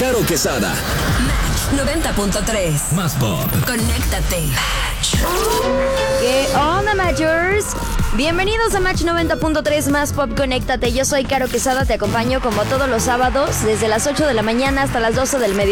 Caro Quesada. Match 90.3. Más pop. Conéctate. ¿Qué onda, Matchers? Bienvenidos a Match 90.3 Más Pop Conéctate. Yo soy Caro Quesada, te acompaño como todos los sábados desde las 8 de la mañana hasta las 12 del mediodía.